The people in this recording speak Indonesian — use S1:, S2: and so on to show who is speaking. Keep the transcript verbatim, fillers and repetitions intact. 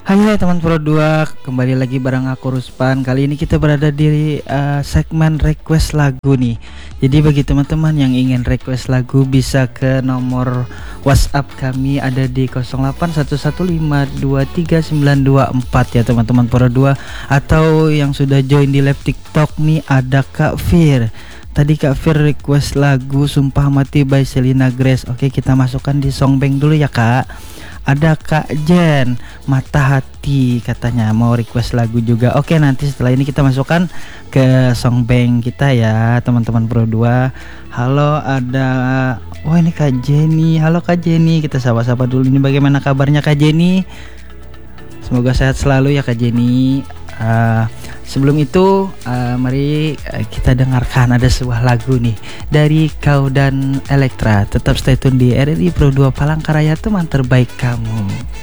S1: Hai hai teman Pro dua, kembali lagi bareng aku Ruspan. Kali ini kita berada di uh, segmen request lagu nih. Jadi bagi teman-teman yang ingin request lagu bisa ke nomor WhatsApp kami ada di nol delapan satu satu lima dua tiga sembilan dua empat ya teman-teman Pro dua. Atau yang sudah join di live TikTok nih ada Kak Fir. Tadi Kak Fir request lagu Sumpah Mati by Selena Grace. Oke, kita masukkan di Songbank dulu ya Kak. Ada Kak Jen, Mata Hati katanya mau request lagu juga. Oke, nanti setelah ini kita masukkan ke Songbank kita ya teman-teman Pro dua. Halo, ada oh ini Kak Jenny. Halo Kak Jenny, kita sapa-sapa dulu. Ini bagaimana kabarnya Kak Jenny? Semoga sehat selalu ya Kak Jenny. Uh, sebelum itu uh, mari uh, kita dengarkan ada sebuah lagu nih dari Kau dan Elektra. Tetap stay tune di R R I Pro dua Palangkaraya, teman terbaik kamu.